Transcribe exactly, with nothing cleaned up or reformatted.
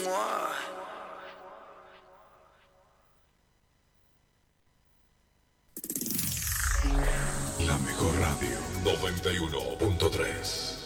moi. La mejor radio, noventa y uno punto tres.